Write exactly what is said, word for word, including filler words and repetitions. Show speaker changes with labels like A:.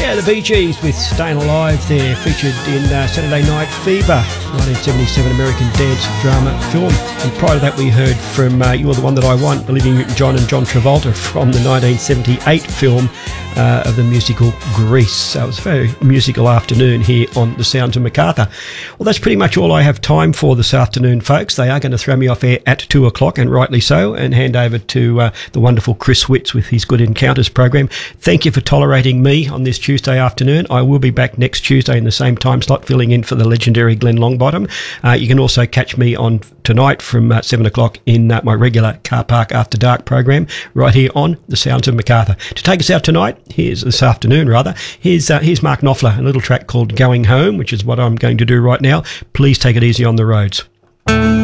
A: Yeah, the Bee Gees with Staying Alive there, featured in uh, Saturday Night Fever, nineteen seventy-seven American dance drama film. And prior to that we heard from uh, You're the One That I Want, Olivia Newton-John and John Travolta from the nineteen seventy-eight film uh, of the musical Grease. So it was a very musical afternoon here on The Sounds of Macarthur. Well, that's pretty much all I have time for this afternoon, folks. They are going to throw me off air at two o'clock, and rightly so, and hand over to uh, the wonderful Chris Witts with his Good Encounters program. Thank you for tolerating me on this Tuesday afternoon. I will be back next Tuesday in the same time slot, filling in for the legendary Glenn Longbottom. Uh, you can also catch me on tonight from uh, seven o'clock in uh, my regular Car Park After Dark program, right here on The Sounds of Macarthur. To take us out tonight, here's this afternoon rather, here's, uh, here's Mark Knopfler, a little track called Going Home, which is what I'm going to do right now. Please take it easy on the roads.